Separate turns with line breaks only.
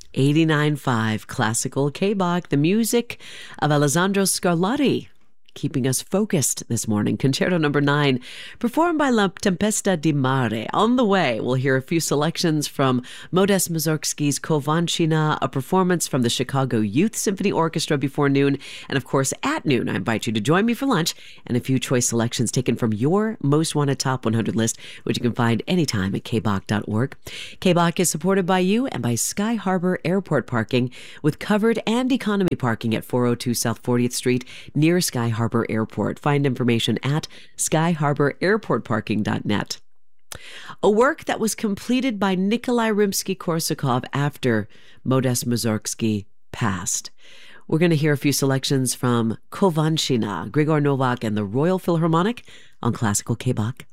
89.5 Classical K-Bach, the music of Alessandro Scarlatti, keeping us focused this morning. Concerto number 9, performed by La Tempesta di Mare. On the way, we'll hear a few selections from Modest Mussorgsky's Kovanchina, a performance from the Chicago Youth Symphony Orchestra before noon, and of course, at noon, I invite you to join me for lunch and a few choice selections taken from your Most Wanted Top 100 list, which you can find anytime at kbach.org. KBach is supported by you and by Sky Harbor Airport Parking, with covered and economy parking at 402 South 40th Street near Sky Harbor Airport. Find information at skyharbораirportparking.net. A work that was completed by Nikolai Rimsky-Korsakov after Modest Mussorgsky passed. We're going to hear a few selections from Kovanchina, Grigor Novak, and the Royal Philharmonic on Classical K-Bach.